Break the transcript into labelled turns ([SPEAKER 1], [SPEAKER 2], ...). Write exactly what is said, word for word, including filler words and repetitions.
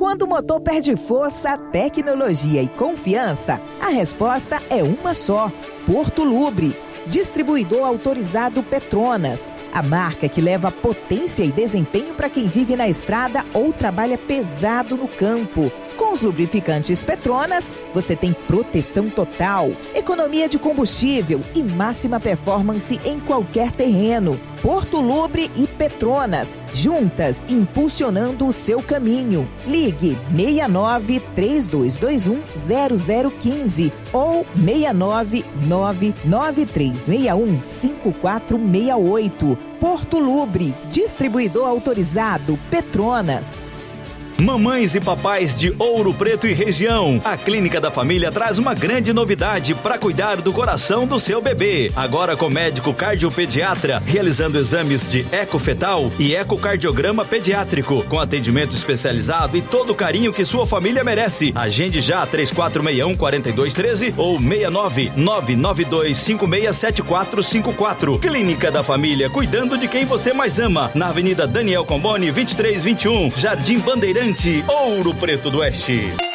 [SPEAKER 1] Quando o motor perde força, tecnologia e confiança, a resposta é uma só: Porto Lubre. Distribuidor autorizado Petronas, a marca que leva potência e desempenho para quem vive na estrada ou trabalha pesado no campo. Com os lubrificantes Petronas, você tem proteção total, economia de combustível e máxima performance em qualquer terreno. Porto Lubre e Petronas, juntas impulsionando o seu caminho. Ligue seis nove, três dois dois um, zero zero um cinco ou seis nove nove, nove três seis um, cinco quatro seis oito. Porto Lubre, distribuidor autorizado Petronas.
[SPEAKER 2] Mamães e papais de Ouro Preto e região, a Clínica da Família traz uma grande novidade para cuidar do coração do seu bebê. Agora com médico cardiopediatra, realizando exames de ecofetal e ecocardiograma pediátrico, com atendimento especializado e todo o carinho que sua família merece. Agende já três quatro seis um, quatro dois um três ou seis nove nove nove dois cinco seis sete quatro cinco quatro. Clínica da Família, cuidando de quem você mais ama. Na Avenida Daniel Comboni, vinte e três vinte e um, Jardim Bandeirante, Ouro Preto do Oeste.